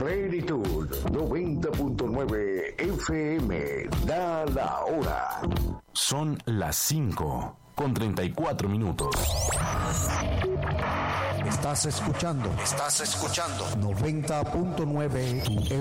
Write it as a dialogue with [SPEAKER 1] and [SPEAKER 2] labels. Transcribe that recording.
[SPEAKER 1] Plenitud 90.9 FM. Da la hora.
[SPEAKER 2] Son las 5:34.
[SPEAKER 3] Estás escuchando 90.9 FM.